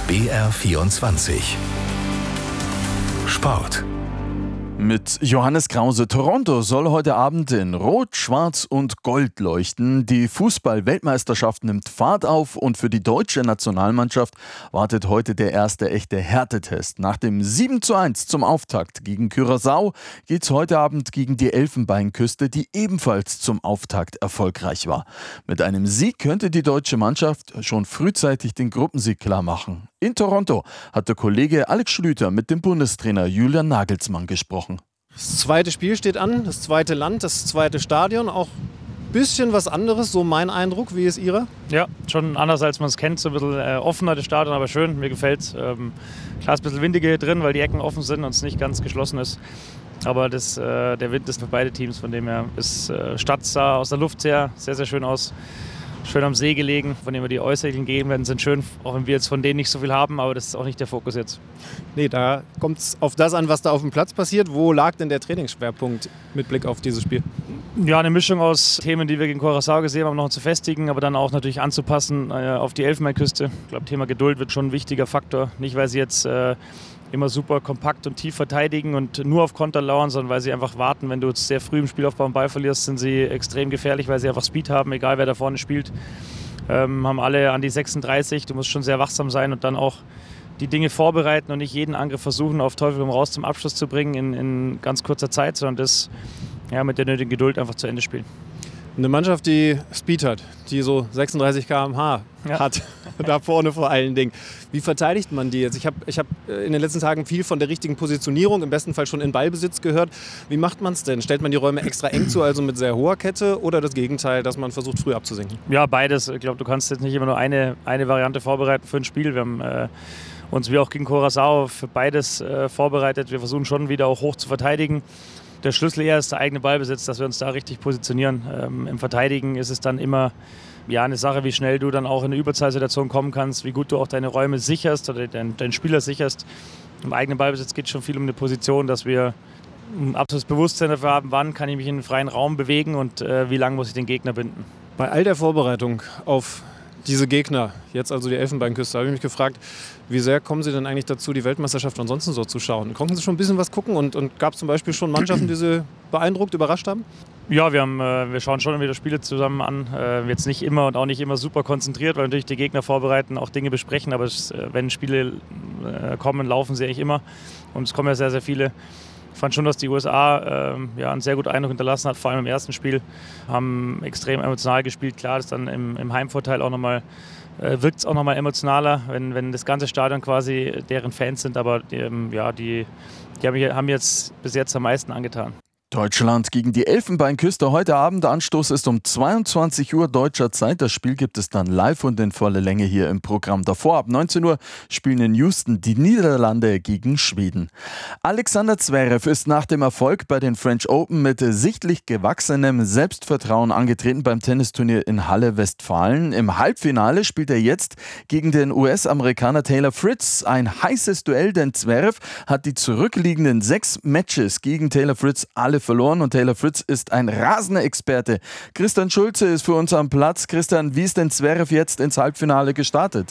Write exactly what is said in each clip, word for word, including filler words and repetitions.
B R vierundzwanzig Sport. Mit Johannes Krause. Toronto soll heute Abend in Rot, Schwarz und Gold leuchten. Die Fußball-Weltmeisterschaft nimmt Fahrt auf und für die deutsche Nationalmannschaft wartet heute der erste echte Härtetest. Nach dem sieben zu eins zum Auftakt gegen Curaçao geht es heute Abend gegen die Elfenbeinküste, die ebenfalls zum Auftakt erfolgreich war. Mit einem Sieg könnte die deutsche Mannschaft schon frühzeitig den Gruppensieg klar machen. In Toronto hat der Kollege Alex Schlüter mit dem Bundestrainer Julian Nagelsmann gesprochen. Das zweite Spiel steht an, das zweite Land, das zweite Stadion. Auch ein bisschen was anderes, so mein Eindruck. Wie ist Ihrer? Ja, schon anders als man es kennt. So ein bisschen äh, offener das Stadion, aber schön. Mir gefällt es. Ähm, klar ist ein bisschen windiger drin, weil die Ecken offen sind und es nicht ganz geschlossen ist. Aber das, äh, der Wind ist für beide Teams. Von dem her ist äh, Stadt sah aus der Luft sehr, sehr, sehr schön aus. Schön am See gelegen, von dem wir die äußerlichen Gegenden sind schön, auch wenn wir jetzt von denen nicht so viel haben, aber das ist auch nicht der Fokus jetzt. Nee, da kommt es auf das an, was da auf dem Platz passiert. Wo lag denn der Trainingsschwerpunkt mit Blick auf dieses Spiel? Ja, eine Mischung aus Themen, die wir gegen Curaçao gesehen haben, noch zu festigen, aber dann auch natürlich anzupassen äh, auf die Elfenbeinküste. Ich glaube, Thema Geduld wird schon ein wichtiger Faktor. Nicht, weil sie jetzt äh, immer super kompakt und tief verteidigen und nur auf Konter lauern, sondern weil sie einfach warten. Wenn du jetzt sehr früh im Spielaufbau einen Ball verlierst, sind sie extrem gefährlich, weil sie einfach Speed haben, egal wer da vorne spielt. Ähm, haben alle an die sechsunddreißig, du musst schon sehr wachsam sein und dann auch die Dinge vorbereiten und nicht jeden Angriff versuchen, auf Teufel komm raus zum Abschluss zu bringen in, in ganz kurzer Zeit, sondern das ja, mit der nötigen Geduld einfach zu Ende spielen. Eine Mannschaft, die Speed hat, die so sechsunddreißig Kilometer pro Stunde ja. hat, da vorne vor allen Dingen. Wie verteidigt man die jetzt? Ich habe ich hab in den letzten Tagen viel von der richtigen Positionierung, im besten Fall schon in Ballbesitz gehört. Wie macht man es denn? Stellt man die Räume extra eng zu, also mit sehr hoher Kette, oder das Gegenteil, dass man versucht, früh abzusinken? Ja, beides. Ich glaube, du kannst jetzt nicht immer nur eine, eine Variante vorbereiten für ein Spiel. Wir haben äh, uns wie auch gegen Curaçao für beides äh, vorbereitet. Wir versuchen schon wieder auch hoch zu verteidigen. Der Schlüssel eher ist der eigene Ballbesitz, dass wir uns da richtig positionieren. Ähm, Im Verteidigen ist es dann immer ja, eine Sache, wie schnell du dann auch in eine Überzahlsituation kommen kannst, wie gut du auch deine Räume sicherst oder deinen dein Spieler sicherst. Im eigenen Ballbesitz geht es schon viel um eine Position, dass wir ein absolutes Bewusstsein dafür haben, wann kann ich mich in den freien Raum bewegen und äh, wie lange muss ich den Gegner binden. Bei all der Vorbereitung auf diese Gegner, jetzt also die Elfenbeinküste, habe ich mich gefragt, wie sehr kommen Sie denn eigentlich dazu, die Weltmeisterschaft ansonsten so zu schauen? Konnten Sie schon ein bisschen was gucken und, und gab es zum Beispiel schon Mannschaften, die Sie beeindruckt, überrascht haben? Ja, wir, haben, äh, wir schauen schon wieder Spiele zusammen an. Äh, jetzt nicht immer und auch nicht immer super konzentriert, weil natürlich die Gegner vorbereiten, auch Dinge besprechen. Aber es, äh, wenn Spiele äh, kommen, laufen sie eigentlich immer. Und es kommen ja sehr, sehr viele. Ich fand schon, dass die U S A äh, ja, einen sehr guten Eindruck hinterlassen hat, vor allem im ersten Spiel. Haben extrem emotional gespielt. Klar, das dann im, im Heimvorteil auch nochmal, äh, wirkt es auch nochmal emotionaler, wenn, wenn das ganze Stadion quasi deren Fans sind. Aber ähm, ja, die, die haben, haben jetzt bis jetzt am meisten angetan. Deutschland gegen die Elfenbeinküste heute Abend. Anstoß ist um zweiundzwanzig Uhr deutscher Zeit. Das Spiel gibt es dann live und in voller Länge hier im Programm. Davor ab neunzehn Uhr spielen in Houston die Niederlande gegen Schweden. Alexander Zverev ist nach dem Erfolg bei den French Open mit sichtlich gewachsenem Selbstvertrauen angetreten beim Tennisturnier in Halle, Westfalen. Im Halbfinale spielt er jetzt gegen den U S-Amerikaner Taylor Fritz. Ein heißes Duell, denn Zverev hat die zurückliegenden sechs Matches gegen Taylor Fritz alle verloren und Taylor Fritz ist ein rasender Experte. Christian Schulze ist für uns am Platz. Christian, wie ist denn Zverev jetzt ins Halbfinale gestartet?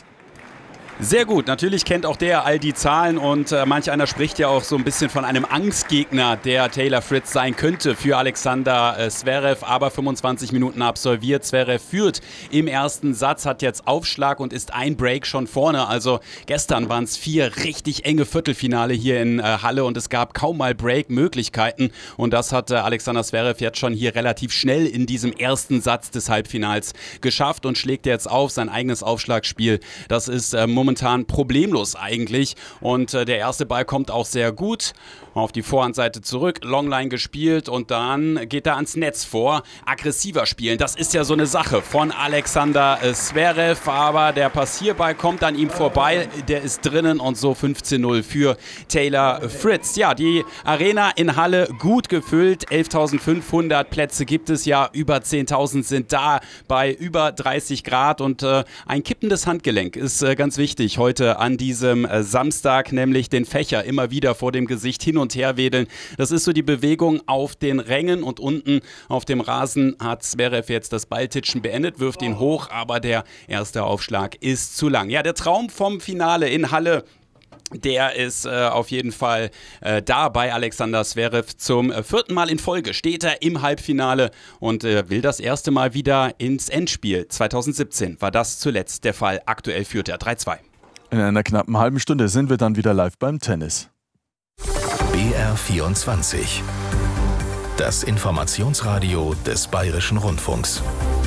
Sehr gut, natürlich kennt auch der all die Zahlen und äh, manch einer spricht ja auch so ein bisschen von einem Angstgegner, der Taylor Fritz sein könnte für Alexander äh, Zverev, aber fünfundzwanzig Minuten absolviert. Zverev führt im ersten Satz, hat jetzt Aufschlag und ist ein Break schon vorne. Also gestern waren es vier richtig enge Viertelfinale hier in äh, Halle und es gab kaum mal Break-Möglichkeiten und das hat äh, Alexander Zverev jetzt schon hier relativ schnell in diesem ersten Satz des Halbfinals geschafft und schlägt jetzt auf sein eigenes Aufschlagspiel. Das ist äh, momentan problemlos eigentlich und äh, der erste Ball kommt auch sehr gut auf die Vorhandseite zurück, Longline gespielt und dann geht er ans Netz vor, aggressiver spielen, das ist ja so eine Sache von Alexander äh, Zverev, aber der Passierball kommt an ihm vorbei, der ist drinnen und so fünfzehn null für Taylor Fritz. Ja, die Arena in Halle gut gefüllt, elftausendfünfhundert Plätze gibt es ja, über zehntausend sind da bei über dreißig Grad und äh, ein kippendes Handgelenk ist äh, ganz wichtig. wichtig heute an diesem äh, Samstag, nämlich den Fächer immer wieder vor dem Gesicht hin und her wedeln. Das ist so die Bewegung auf den Rängen und unten auf dem Rasen hat Zverev jetzt das Balltitschen beendet, wirft ihn hoch, aber der erste Aufschlag ist zu lang. Ja, der Traum vom Finale in Halle, der ist äh, auf jeden Fall äh, da bei Alexander Zverev. Zum äh, vierten Mal in Folge steht er im Halbfinale und äh, will das erste Mal wieder ins Endspiel. zwanzig siebzehn war das zuletzt der Fall. Aktuell führt er drei zwei. In einer knappen halben Stunde sind wir dann wieder live beim Tennis. B R vierundzwanzig. Das Informationsradio des Bayerischen Rundfunks.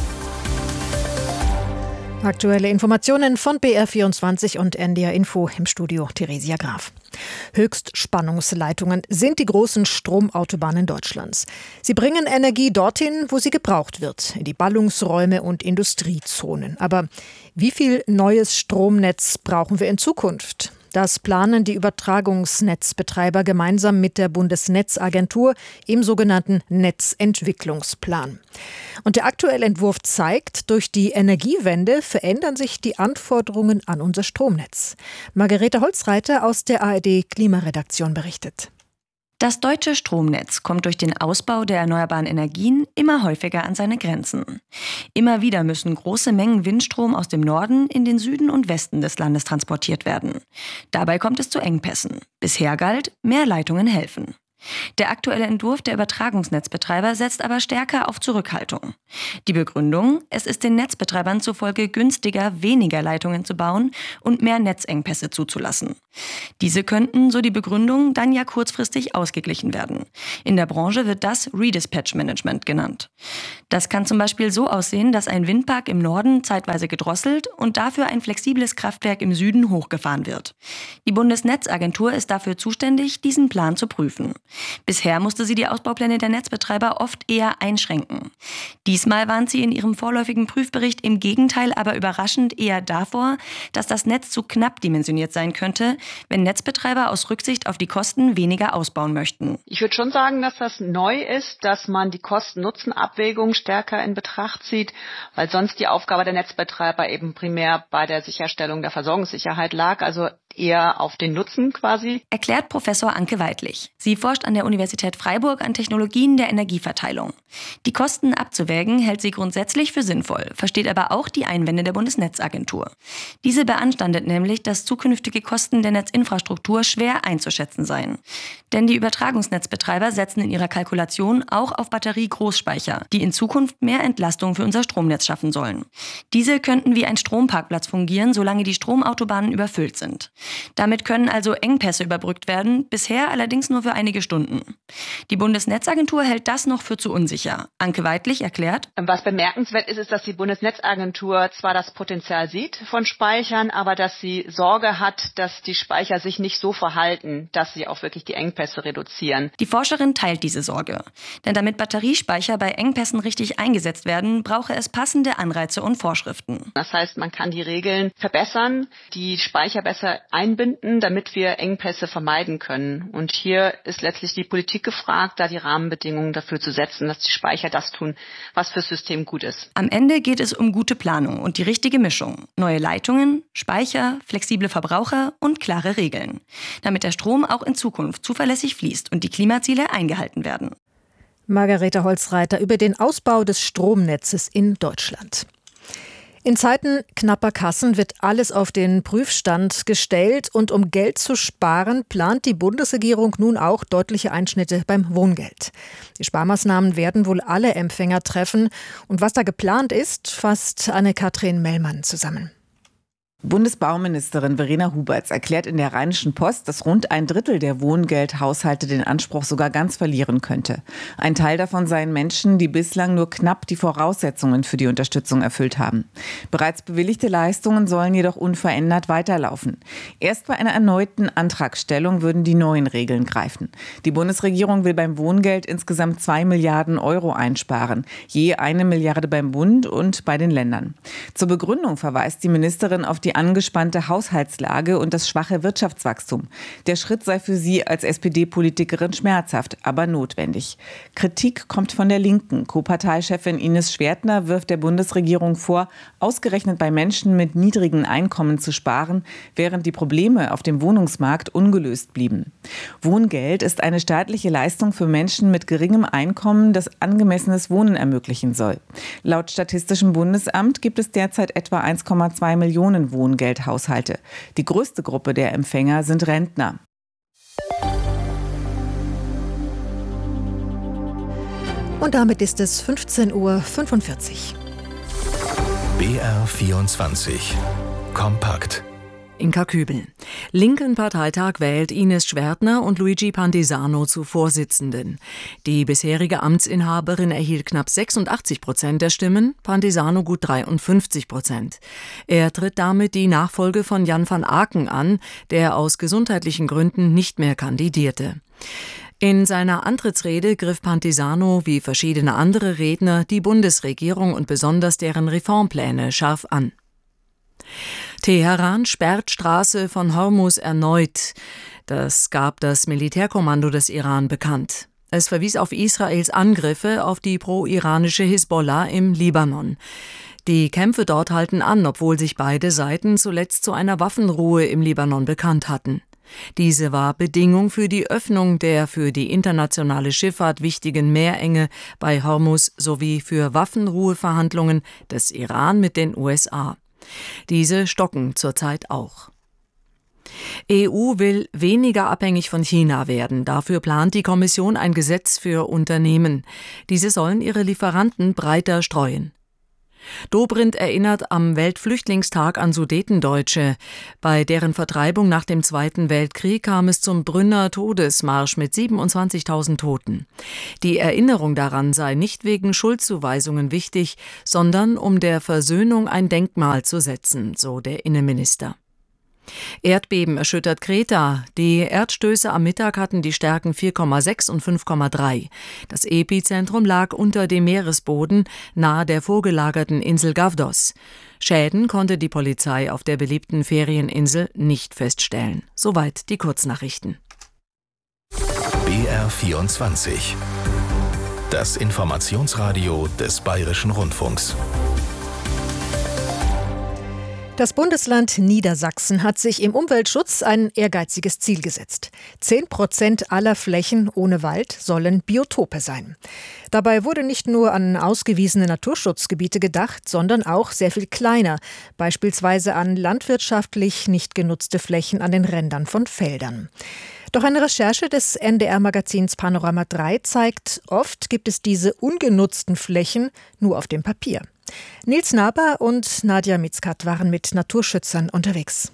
Aktuelle Informationen von B R vierundzwanzig und N D R Info, im Studio Theresia Graf. Höchstspannungsleitungen sind die großen Stromautobahnen Deutschlands. Sie bringen Energie dorthin, wo sie gebraucht wird, in die Ballungsräume und Industriezonen. Aber wie viel neues Stromnetz brauchen wir in Zukunft? Das planen die Übertragungsnetzbetreiber gemeinsam mit der Bundesnetzagentur im sogenannten Netzentwicklungsplan. Und der aktuelle Entwurf zeigt, durch die Energiewende verändern sich die Anforderungen an unser Stromnetz. Margarete Holzreiter aus der A R D-Klimaredaktion berichtet. Das deutsche Stromnetz kommt durch den Ausbau der erneuerbaren Energien immer häufiger an seine Grenzen. Immer wieder müssen große Mengen Windstrom aus dem Norden in den Süden und Westen des Landes transportiert werden. Dabei kommt es zu Engpässen. Bisher galt, mehr Leitungen helfen. Der aktuelle Entwurf der Übertragungsnetzbetreiber setzt aber stärker auf Zurückhaltung. Die Begründung: Es ist den Netzbetreibern zufolge günstiger, weniger Leitungen zu bauen und mehr Netzengpässe zuzulassen. Diese könnten, so die Begründung, dann ja kurzfristig ausgeglichen werden. In der Branche wird das Redispatch-Management genannt. Das kann zum Beispiel so aussehen, dass ein Windpark im Norden zeitweise gedrosselt und dafür ein flexibles Kraftwerk im Süden hochgefahren wird. Die Bundesnetzagentur ist dafür zuständig, diesen Plan zu prüfen. Bisher musste sie die Ausbaupläne der Netzbetreiber oft eher einschränken. Diesmal warnt sie in ihrem vorläufigen Prüfbericht im Gegenteil aber überraschend eher davor, dass das Netz zu knapp dimensioniert sein könnte, wenn Netzbetreiber aus Rücksicht auf die Kosten weniger ausbauen möchten. Ich würde schon sagen, dass das neu ist, dass man die Kosten-Nutzen-Abwägung stärker in Betracht zieht, weil sonst die Aufgabe der Netzbetreiber eben primär bei der Sicherstellung der Versorgungssicherheit lag, also eher auf den Nutzen quasi. Erklärt Professor Anke Weidlich. Sie forscht an der Universität Freiburg an Technologien der Energieverteilung. Die Kosten abzuwägen hält sie grundsätzlich für sinnvoll, versteht aber auch die Einwände der Bundesnetzagentur. Diese beanstandet nämlich, dass zukünftige Kosten der Netzinfrastruktur schwer einzuschätzen seien. Denn die Übertragungsnetzbetreiber setzen in ihrer Kalkulation auch auf Batterie-Großspeicher, die in Zukunft mehr Entlastung für unser Stromnetz schaffen sollen. Diese könnten wie ein Stromparkplatz fungieren, solange die Stromautobahnen überfüllt sind. Damit können also Engpässe überbrückt werden, bisher allerdings nur für einige Stunden. Die Bundesnetzagentur hält das noch für zu unsicher. Anke Weidlich erklärt: Was bemerkenswert ist, ist, dass die Bundesnetzagentur zwar das Potenzial sieht von Speichern, aber dass sie Sorge hat, dass die Speicher sich nicht so verhalten, dass sie auch wirklich die Engpässe reduzieren. Die Forscherin teilt diese Sorge. Denn damit Batteriespeicher bei Engpässen richtig eingesetzt werden, brauche es passende Anreize und Vorschriften. Das heißt, man kann die Regeln verbessern, die Speicher besser einbinden, damit wir Engpässe vermeiden können. Und hier ist letztlich die Politik gefragt, da die Rahmenbedingungen dafür zu setzen, dass die Speicher das tun, was fürs System gut ist. Am Ende geht es um gute Planung und die richtige Mischung. Neue Leitungen, Speicher, flexible Verbraucher und klare Regeln. Damit der Strom auch in Zukunft zuverlässig fließt und die Klimaziele eingehalten werden. Margarete Holzreiter über den Ausbau des Stromnetzes in Deutschland. In Zeiten knapper Kassen wird alles auf den Prüfstand gestellt und um Geld zu sparen, plant die Bundesregierung nun auch deutliche Einschnitte beim Wohngeld. Die Sparmaßnahmen werden wohl alle Empfänger treffen und was da geplant ist, fasst Anne-Kathrin Mellmann zusammen. Bundesbauministerin Verena Huberts erklärt in der Rheinischen Post, dass rund ein Drittel der Wohngeldhaushalte den Anspruch sogar ganz verlieren könnte. Ein Teil davon seien Menschen, die bislang nur knapp die Voraussetzungen für die Unterstützung erfüllt haben. Bereits bewilligte Leistungen sollen jedoch unverändert weiterlaufen. Erst bei einer erneuten Antragstellung würden die neuen Regeln greifen. Die Bundesregierung will beim Wohngeld insgesamt zwei Milliarden Euro einsparen, je eine Milliarde beim Bund und bei den Ländern. Zur Begründung verweist die Ministerin auf die die angespannte Haushaltslage und das schwache Wirtschaftswachstum. Der Schritt sei für sie als S P D-Politikerin schmerzhaft, aber notwendig. Kritik kommt von der Linken. Co-Parteichefin Ines Schwertner wirft der Bundesregierung vor, ausgerechnet bei Menschen mit niedrigen Einkommen zu sparen, während die Probleme auf dem Wohnungsmarkt ungelöst blieben. Wohngeld ist eine staatliche Leistung für Menschen mit geringem Einkommen, das angemessenes Wohnen ermöglichen soll. Laut Statistischem Bundesamt gibt es derzeit etwa eins Komma zwei Millionen Wohngeldhaushalte. Die größte Gruppe der Empfänger sind Rentner. Und damit ist es fünfzehn Uhr fünfundvierzig. B R vierundzwanzig. Kompakt. Inka Kübel. Linken Parteitag wählt Ines Schwertner und Luigi Pandisano zu Vorsitzenden. Die bisherige Amtsinhaberin erhielt knapp sechsundachtzig Prozent der Stimmen, Pandisano gut dreiundfünfzig Prozent. Er tritt damit die Nachfolge von Jan van Aken an, der aus gesundheitlichen Gründen nicht mehr kandidierte. In seiner Antrittsrede griff Pandisano wie verschiedene andere Redner die Bundesregierung und besonders deren Reformpläne scharf an. Teheran sperrt Straße von Hormuz erneut. Das gab das Militärkommando des Iran bekannt. Es verwies auf Israels Angriffe auf die pro-iranische Hisbollah im Libanon. Die Kämpfe dort halten an, obwohl sich beide Seiten zuletzt zu einer Waffenruhe im Libanon bekannt hatten. Diese war Bedingung für die Öffnung der für die internationale Schifffahrt wichtigen Meerenge bei Hormuz sowie für Waffenruheverhandlungen des Iran mit den U S A. Diese stocken zurzeit auch. E U will weniger abhängig von China werden. Dafür plant die Kommission ein Gesetz für Unternehmen. Diese sollen ihre Lieferanten breiter streuen. Dobrindt erinnert am Weltflüchtlingstag an Sudetendeutsche. Bei deren Vertreibung nach dem Zweiten Weltkrieg kam es zum Brünner Todesmarsch mit siebenundzwanzigtausend Toten. Die Erinnerung daran sei nicht wegen Schuldzuweisungen wichtig, sondern um der Versöhnung ein Denkmal zu setzen, so der Innenminister. Erdbeben erschüttert Kreta. Die Erdstöße am Mittag hatten die Stärken vier Komma sechs und fünf Komma drei. Das Epizentrum lag unter dem Meeresboden, nahe der vorgelagerten Insel Gavdos. Schäden konnte die Polizei auf der beliebten Ferieninsel nicht feststellen. Soweit die Kurznachrichten. B R vierundzwanzig. Das Informationsradio des Bayerischen Rundfunks. Das Bundesland Niedersachsen hat sich im Umweltschutz ein ehrgeiziges Ziel gesetzt. Zehn Prozent aller Flächen ohne Wald sollen Biotope sein. Dabei wurde nicht nur an ausgewiesene Naturschutzgebiete gedacht, sondern auch sehr viel kleiner, beispielsweise an landwirtschaftlich nicht genutzte Flächen an den Rändern von Feldern. Doch eine Recherche des N D R-Magazins Panorama drei zeigt, oft gibt es diese ungenutzten Flächen nur auf dem Papier. Nils Naber und Nadja Mitzkat waren mit Naturschützern unterwegs.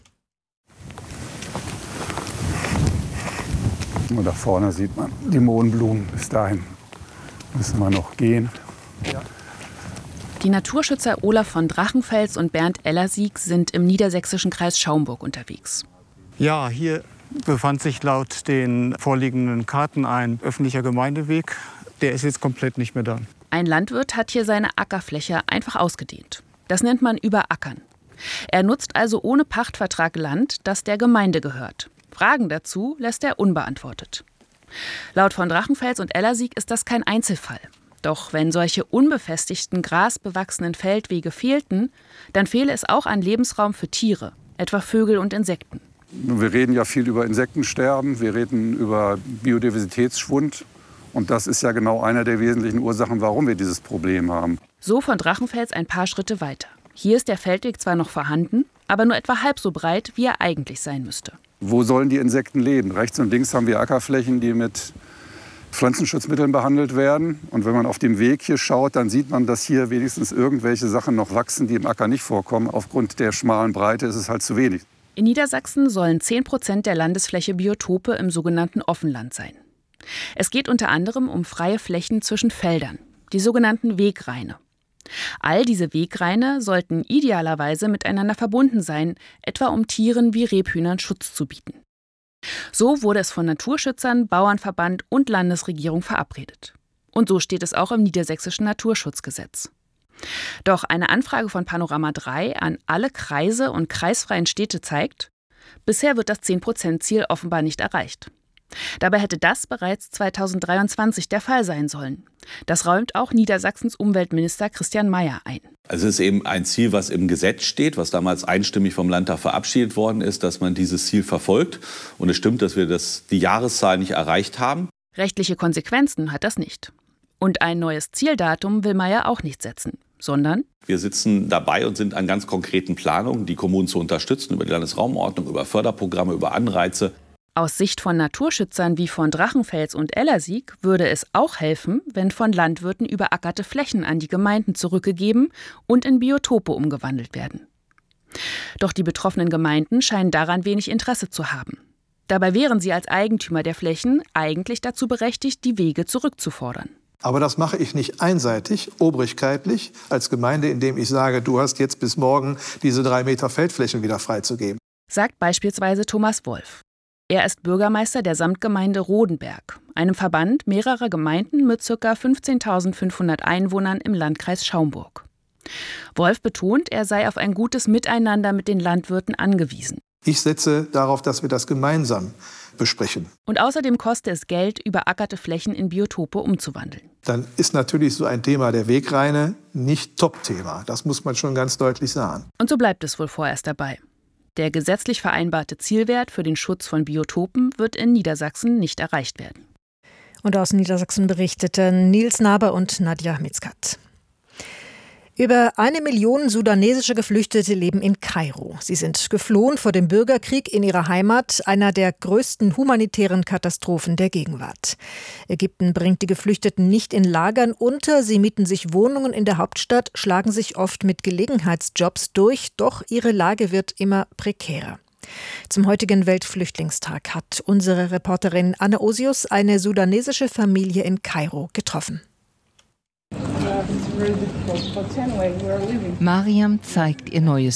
Und da vorne sieht man die Mohnblumen. Bis dahin müssen wir noch gehen. Ja. Die Naturschützer Olaf von Drachenfels und Bernd Ellersieg sind im niedersächsischen Kreis Schaumburg unterwegs. Ja, hier befand sich laut den vorliegenden Karten ein öffentlicher Gemeindeweg. Der ist jetzt komplett nicht mehr da. Ein Landwirt hat hier seine Ackerfläche einfach ausgedehnt. Das nennt man Überackern. Er nutzt also ohne Pachtvertrag Land, das der Gemeinde gehört. Fragen dazu lässt er unbeantwortet. Laut von Drachenfels und Ellersieg ist das kein Einzelfall. Doch wenn solche unbefestigten, grasbewachsenen Feldwege fehlten, dann fehle es auch an Lebensraum für Tiere, etwa Vögel und Insekten. Wir reden ja viel über Insektensterben, wir reden über Biodiversitätsschwund. Und das ist ja genau einer der wesentlichen Ursachen, warum wir dieses Problem haben. So von Drachenfels ein paar Schritte weiter. Hier ist der Feldweg zwar noch vorhanden, aber nur etwa halb so breit, wie er eigentlich sein müsste. Wo sollen die Insekten leben? Rechts und links haben wir Ackerflächen, die mit Pflanzenschutzmitteln behandelt werden. Und wenn man auf dem Weg hier schaut, dann sieht man, dass hier wenigstens irgendwelche Sachen noch wachsen, die im Acker nicht vorkommen. Aufgrund der schmalen Breite ist es halt zu wenig. In Niedersachsen sollen zehn Prozent der Landesfläche Biotope im sogenannten Offenland sein. Es geht unter anderem um freie Flächen zwischen Feldern, die sogenannten Wegraine. All diese Wegraine sollten idealerweise miteinander verbunden sein, etwa um Tieren wie Rebhühnern Schutz zu bieten. So wurde es von Naturschützern, Bauernverband und Landesregierung verabredet. Und so steht es auch im niedersächsischen Naturschutzgesetz. Doch eine Anfrage von Panorama drei an alle Kreise und kreisfreien Städte zeigt, bisher wird das zehn Prozent Ziel offenbar nicht erreicht. Dabei hätte das bereits zweitausenddreiundzwanzig der Fall sein sollen. Das räumt auch Niedersachsens Umweltminister Christian Mayer ein. Also es ist eben ein Ziel, was im Gesetz steht, was damals einstimmig vom Landtag verabschiedet worden ist, dass man dieses Ziel verfolgt. Und es stimmt, dass wir das, die Jahreszahl nicht erreicht haben. Rechtliche Konsequenzen hat das nicht. Und ein neues Zieldatum will Mayer auch nicht setzen, sondern wir sitzen dabei und sind an ganz konkreten Planungen, die Kommunen zu unterstützen, über die Landesraumordnung, über Förderprogramme, über Anreize. Aus Sicht von Naturschützern wie von Drachenfels und Ellersieck würde es auch helfen, wenn von Landwirten überackerte Flächen an die Gemeinden zurückgegeben und in Biotope umgewandelt werden. Doch die betroffenen Gemeinden scheinen daran wenig Interesse zu haben. Dabei wären sie als Eigentümer der Flächen eigentlich dazu berechtigt, die Wege zurückzufordern. Aber das mache ich nicht einseitig, obrigkeitlich, als Gemeinde, indem ich sage, du hast jetzt bis morgen diese drei Meter Feldflächen wieder freizugeben. Sagt beispielsweise Thomas Wolf. Er ist Bürgermeister der Samtgemeinde Rodenberg, einem Verband mehrerer Gemeinden mit ca. fünfzehntausendfünfhundert Einwohnern im Landkreis Schaumburg. Wolf betont, er sei auf ein gutes Miteinander mit den Landwirten angewiesen. Ich setze darauf, dass wir das gemeinsam besprechen. Und außerdem koste es Geld, überackerte Flächen in Biotope umzuwandeln. Dann ist natürlich so ein Thema der Wegreine nicht Top-Thema. Das muss man schon ganz deutlich sagen. Und so bleibt es wohl vorerst dabei. Der gesetzlich vereinbarte Zielwert für den Schutz von Biotopen wird in Niedersachsen nicht erreicht werden. Und aus Niedersachsen berichteten Nils Naber und Nadja Mitzkat. Über eine Million sudanesische Geflüchtete leben in Kairo. Sie sind geflohen vor dem Bürgerkrieg in ihrer Heimat, einer der größten humanitären Katastrophen der Gegenwart. Ägypten bringt die Geflüchteten nicht in Lagern unter, sie mieten sich Wohnungen in der Hauptstadt, schlagen sich oft mit Gelegenheitsjobs durch, doch ihre Lage wird immer prekärer. Zum heutigen Weltflüchtlingstag hat unsere Reporterin Anne Osius eine sudanesische Familie in Kairo getroffen. Mariam zeigt ihr neues